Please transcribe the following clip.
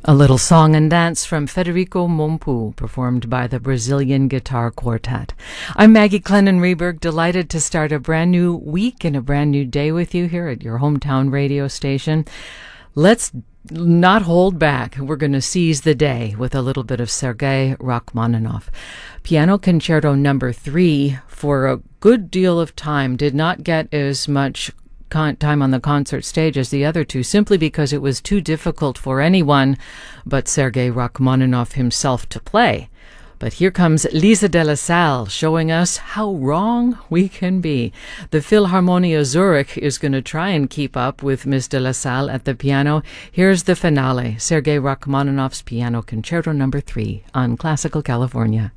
A little song and dance from Federico Mompu, performed by the Brazilian Guitar Quartet. I'm Maggie Clennon-Reberg, delighted to start a brand new week and a brand new day with you here at your hometown radio station. Let's not hold back. We're going to seize the day with a little bit of Sergei Rachmaninoff. Piano Concerto No. 3, for a good deal of time, did not get as much time on the concert stage as the other two, simply because it was too difficult for anyone but Sergei Rachmaninoff himself to play. But here comes Lisa de la Salle showing us how wrong we can be. The Philharmonia Zurich is going to try and keep up with Miss de la Salle at the piano. Here's the finale, Sergei Rachmaninoff's Piano Concerto No. 3 on Classical California.